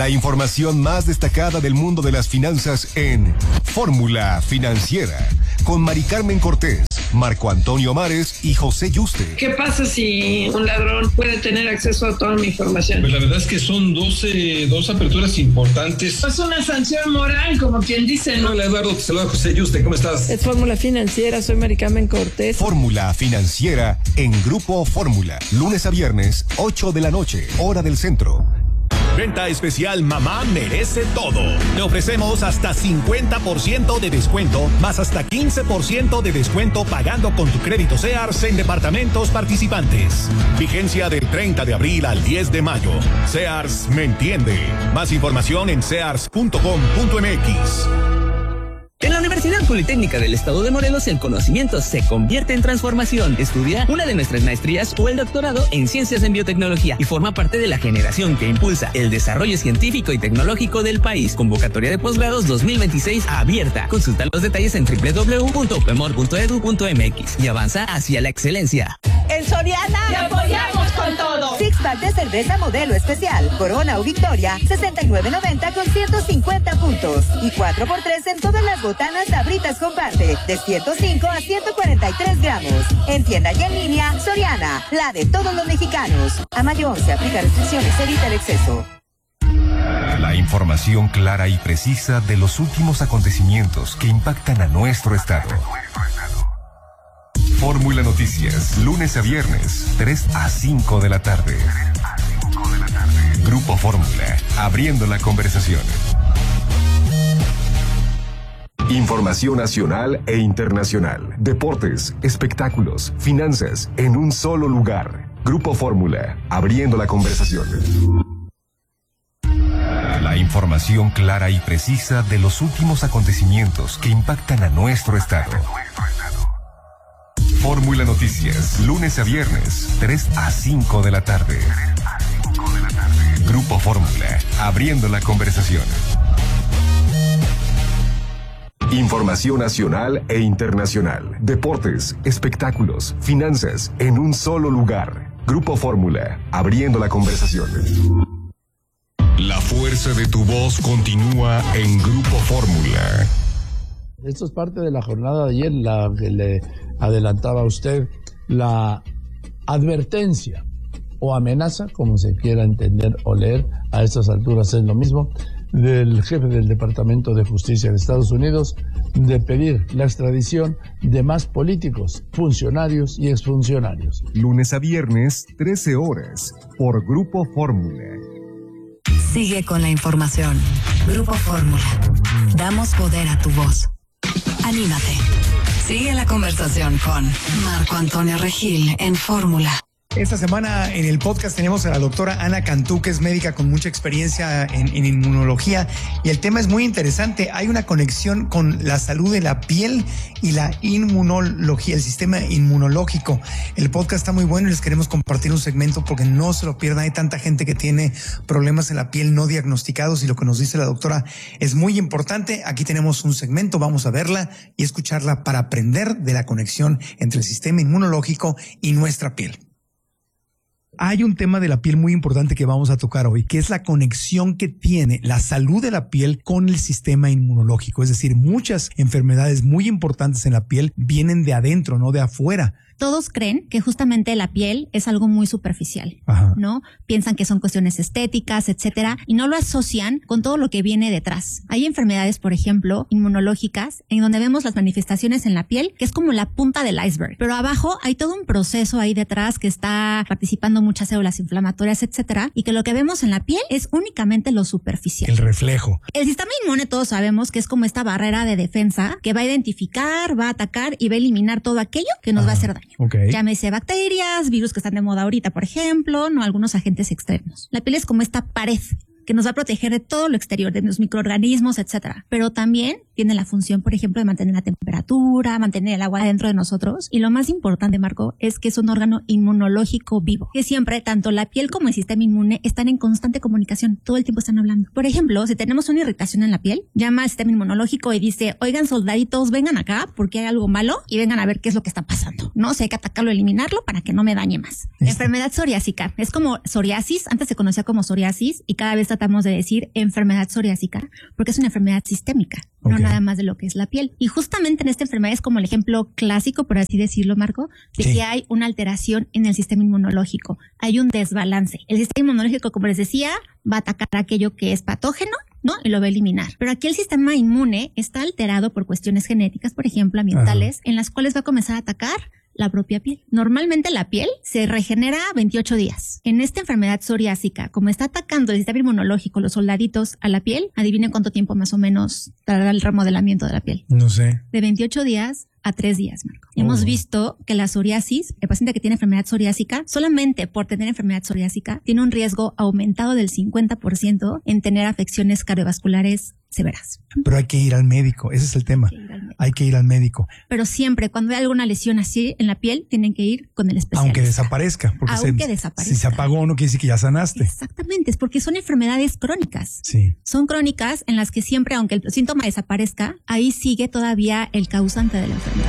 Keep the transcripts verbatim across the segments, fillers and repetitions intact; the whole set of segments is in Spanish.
La información más destacada del mundo de las finanzas en Fórmula Financiera, con Mari Carmen Cortés, Marco Antonio Mares y José Yuste. ¿Qué pasa si un ladrón puede tener acceso a toda mi información? Pues la verdad es que son doce, dos aperturas importantes. Es una sanción moral, como quien dice, ¿no? Hola Eduardo, te saluda José Yuste, ¿cómo estás? Es Fórmula Financiera, soy Mari Carmen Cortés. Fórmula Financiera en Grupo Fórmula, lunes a viernes, ocho de la noche, hora del centro. Venta especial Mamá Merece Todo. Le ofrecemos hasta cincuenta por ciento de descuento, más hasta quince por ciento de descuento pagando con tu crédito Sears en departamentos participantes. Vigencia del treinta de abril al diez de mayo. Sears me entiende. Más información en sears punto com punto m x. En la Universidad Politécnica del Estado de Morelos, el conocimiento se convierte en transformación. Estudia una de nuestras maestrías o el doctorado en Ciencias en Biotecnología y forma parte de la generación que impulsa el desarrollo científico y tecnológico del país. Convocatoria de posgrados dos mil veintiséis abierta. Consulta los detalles en doble u doble u doble u punto upemor punto edu punto m x y avanza hacia la excelencia. En Soriana ¡te apoyamos con todo! Six pack de cerveza modelo especial, Corona o Victoria, sesenta y nueve noventa con ciento cincuenta puntos. Y cuatro por tres en todas las botanas Sabritas Comparte, de ciento cinco a ciento cuarenta y tres gramos. En tienda y en línea, Soriana, la de todos los mexicanos. A mayo once, aplica restricciones, evita el exceso. La información clara y precisa de los últimos acontecimientos que impactan a nuestro estado. Fórmula Noticias, lunes a viernes, tres a cinco de la tarde. Grupo Fórmula, abriendo la conversación. Información nacional e internacional, deportes, espectáculos, finanzas, en un solo lugar. Grupo Fórmula, abriendo la conversación. La información clara y precisa de los últimos acontecimientos que impactan a nuestro estado. Fórmula Noticias, lunes a viernes, tres a cinco de la tarde. Grupo Fórmula, abriendo la conversación. Información nacional e internacional, deportes, espectáculos, finanzas, en un solo lugar. Grupo Fórmula, abriendo la conversación. La fuerza de tu voz continúa en Grupo Fórmula. Esto es parte de la jornada de ayer, la que le adelantaba a usted, la advertencia o amenaza, como se quiera entender o leer, a estas alturas es lo mismo, del jefe del Departamento de Justicia de Estados Unidos de pedir la extradición de más políticos, funcionarios y exfuncionarios. Lunes a viernes, trece horas, por Grupo Fórmula. Sigue con la información. Grupo Fórmula. Damos poder a tu voz. Anímate. Sigue la conversación con Marco Antonio Regil en Fórmula. Esta semana en el podcast tenemos a la doctora Ana Cantú, que es médica con mucha experiencia en, en inmunología, y el tema es muy interesante. Hay una conexión con la salud de la piel y la inmunología, el sistema inmunológico. El podcast está muy bueno y les queremos compartir un segmento porque no se lo pierdan. Hay tanta gente que tiene problemas en la piel no diagnosticados y lo que nos dice la doctora es muy importante. Aquí tenemos un segmento, vamos a verla y escucharla para aprender de la conexión entre el sistema inmunológico y nuestra piel. Hay un tema de la piel muy importante que vamos a tocar hoy, que es la conexión que tiene la salud de la piel con el sistema inmunológico. Es decir, muchas enfermedades muy importantes en la piel vienen de adentro, no de afuera. Todos creen que justamente la piel es algo muy superficial, Ajá. ¿no? Piensan que son cuestiones estéticas, etcétera, y no lo asocian con todo lo que viene detrás. Hay enfermedades, por ejemplo, inmunológicas, en donde vemos las manifestaciones en la piel, que es como la punta del iceberg. Pero abajo hay todo un proceso ahí detrás que está participando muchas células inflamatorias, etcétera, y que lo que vemos en la piel es únicamente lo superficial. El reflejo. El sistema inmune, todos sabemos que es como esta barrera de defensa que va a identificar, va a atacar y va a eliminar todo aquello que nos Ajá. va a hacer daño. Okay. Llámese bacterias, virus que están de moda ahorita, por ejemplo, no algunos agentes externos. La piel es como esta pared que nos va a proteger de todo lo exterior, de los microorganismos, etcétera. Pero también tiene la función, por ejemplo, de mantener la temperatura, mantener el agua dentro de nosotros. Y lo más importante, Marco, es que es un órgano inmunológico vivo, que siempre, tanto la piel como el sistema inmune, están en constante comunicación, todo el tiempo están hablando. Por ejemplo, si tenemos una irritación en la piel, llama al sistema inmunológico y dice, oigan, soldaditos, vengan acá porque hay algo malo y vengan a ver qué es lo que está pasando, ¿no? Si hay que atacarlo, eliminarlo para que no me dañe más. Enfermedad psoriásica. Es como psoriasis, antes se conocía como psoriasis y cada vez está tratamos de decir enfermedad psoriásica porque es una enfermedad sistémica, okay. no nada más de lo que es la piel. Y justamente en esta enfermedad es como el ejemplo clásico, por así decirlo, Marco, de sí. que hay una alteración en el sistema inmunológico. Hay un desbalance. El sistema inmunológico, como les decía, va a atacar aquello que es patógeno, ¿no? Y lo va a eliminar. Pero aquí el sistema inmune está alterado por cuestiones genéticas, por ejemplo, ambientales, Ajá. en las cuales va a comenzar a atacar la propia piel. Normalmente la piel se regenera veintiocho días. En esta enfermedad psoriásica, como está atacando el sistema inmunológico, los soldaditos a la piel, adivinen cuánto tiempo más o menos tardará el remodelamiento de la piel. No sé. De veintiocho días a tres días, Marco. Oh. Hemos visto que la psoriasis, el paciente que tiene enfermedad psoriásica, solamente por tener enfermedad psoriásica, tiene un riesgo aumentado del cincuenta por ciento en tener afecciones cardiovasculares severas. Pero hay que ir al médico, ese es el tema. Hay que ir al médico. Pero siempre, cuando hay alguna lesión así en la piel, tienen que ir con el especialista. Aunque desaparezca. Porque Aunque se, desaparezca. Si se apagó, no quiere decir que ya sanaste. Exactamente, es porque son enfermedades crónicas. Sí. Son crónicas en las que siempre, aunque el síntoma desaparezca, ahí sigue todavía el causante de la enfermedad.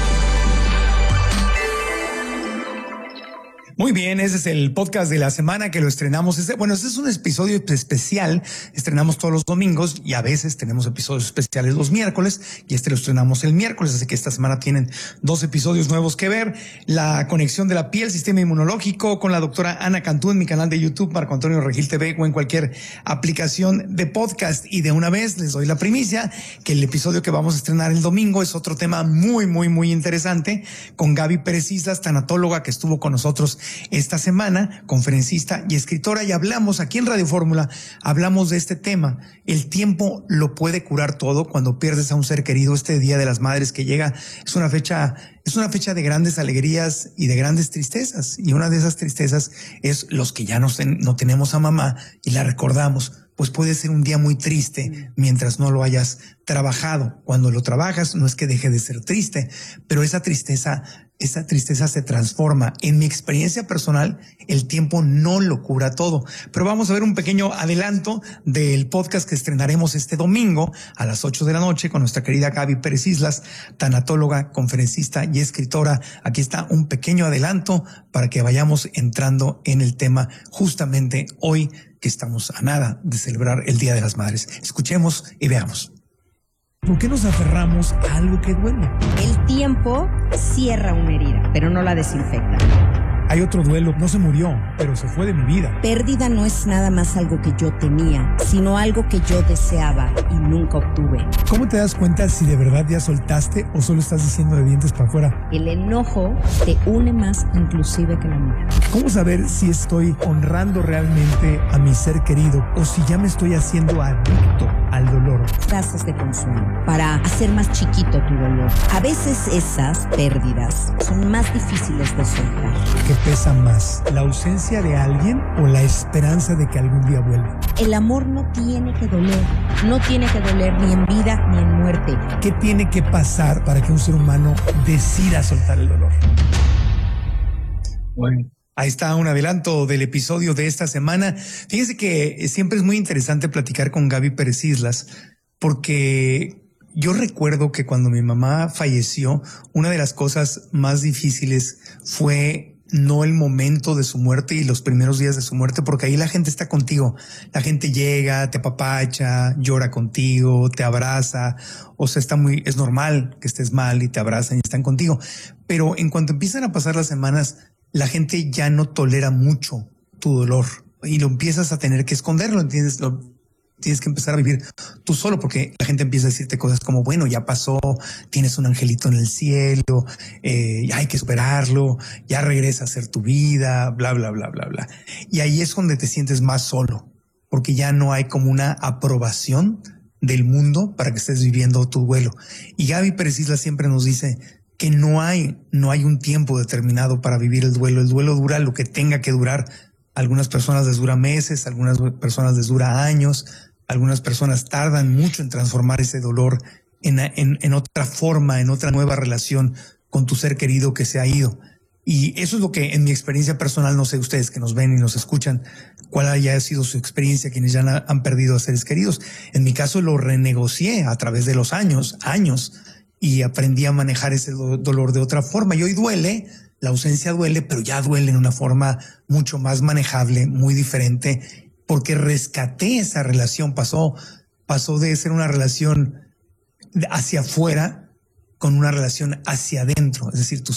Muy bien, ese es el podcast de la semana que lo estrenamos. Este, bueno, este es un episodio especial. Estrenamos todos los domingos y a veces tenemos episodios especiales los miércoles y este lo estrenamos el miércoles. Así que esta semana tienen dos episodios nuevos que ver. La conexión de la piel, sistema inmunológico con la doctora Ana Cantú en mi canal de YouTube, Marco Antonio Regil T V o en cualquier aplicación de podcast. Y de una vez les doy la primicia que el episodio que vamos a estrenar el domingo es otro tema muy, muy, muy interesante con Gaby Pérez Islas, tanatóloga que estuvo con nosotros esta semana, conferencista y escritora, y hablamos aquí en Radio Fórmula, hablamos de este tema. El tiempo lo puede curar todo. Cuando pierdes a un ser querido, este Día de las Madres que llega es una fecha, es una fecha de grandes alegrías y de grandes tristezas. Y una de esas tristezas es los que ya no, ten, no tenemos a mamá y la recordamos. Pues puede ser un día muy triste mientras no lo hayas trabajado. Cuando lo trabajas no es que deje de ser triste, pero esa tristeza, esa tristeza se transforma. En mi experiencia personal, el tiempo no lo cura todo. Pero vamos a ver un pequeño adelanto del podcast que estrenaremos este domingo a las ocho de la noche con nuestra querida Gaby Pérez Islas, tanatóloga, conferencista y escritora. Aquí está un pequeño adelanto para que vayamos entrando en el tema justamente hoy, que estamos a nada de celebrar el Día de las Madres. Escuchemos y veamos. ¿Por qué nos aferramos a algo que duele? El tiempo cierra una herida, pero no la desinfecta. Hay otro duelo, no se murió, pero se fue de mi vida. Pérdida no es nada más algo que yo tenía, sino algo que yo deseaba y nunca obtuve. ¿Cómo te das cuenta si de verdad ya soltaste o solo estás diciendo de dientes para afuera? El enojo te une más inclusive que la muerte. ¿Cómo saber si estoy honrando realmente a mi ser querido o si ya me estoy haciendo adicto al dolor? Frases de consuelo para hacer más chiquito tu dolor. A veces esas pérdidas son más difíciles de soltar. ¿Qué pesa más, la ausencia de alguien o la esperanza de que algún día vuelva? El amor no tiene que doler, no tiene que doler ni en vida ni en muerte. ¿Qué tiene que pasar para que un ser humano decida soltar el dolor? Bueno, ahí está un adelanto del episodio de esta semana. Fíjense que siempre es muy interesante platicar con Gaby Pérez Islas porque yo recuerdo que cuando mi mamá falleció, una de las cosas más difíciles fue no el momento de su muerte y los primeros días de su muerte, porque ahí la gente está contigo. La gente llega, te apapacha, llora contigo, te abraza. O sea, está muy, es normal que estés mal y te abrazan y están contigo. Pero en cuanto empiezan a pasar las semanas, la gente ya no tolera mucho tu dolor y lo empiezas a tener que esconderlo, ¿entiendes? Lo, tienes que empezar a vivir tú solo porque la gente empieza a decirte cosas como, bueno, ya pasó, tienes un angelito en el cielo, eh, ya hay que superarlo, ya regresa a ser tu vida, bla, bla, bla, bla, bla. Y ahí es donde te sientes más solo porque ya no hay como una aprobación del mundo para que estés viviendo tu duelo. Y Gaby Pérez Islas siempre nos dice que no hay, no hay un tiempo determinado para vivir el duelo. El duelo dura lo que tenga que durar. Algunas personas les dura meses, algunas personas les dura años. Algunas personas tardan mucho en transformar ese dolor en, en, en otra forma, en otra nueva relación con tu ser querido que se ha ido. Y eso es lo que en mi experiencia personal, no sé ustedes que nos ven y nos escuchan, cuál haya sido su experiencia, quienes ya han perdido a seres queridos. En mi caso lo renegocié a través de los años, años, y aprendí a manejar ese do- dolor de otra forma. Y hoy duele, la ausencia duele, pero ya duele en una forma mucho más manejable, muy diferente, porque rescaté esa relación, pasó, pasó de ser una relación hacia afuera con una relación hacia adentro, es decir, tu